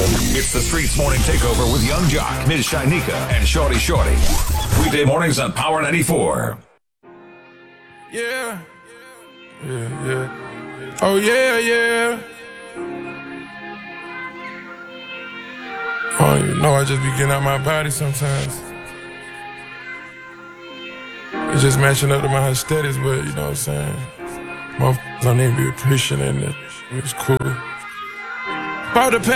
It's the Streets Morning Takeover with Young Jock, Ms. Shinika, and Shorty Shorty. Weekday mornings on Power 94. Yeah. Oh, yeah. Oh, you know I just be getting out my body sometimes. It's just matching up to my aesthetics, but you know what I'm saying? Motherfuckers don't even be appreciating it. It's cool. About to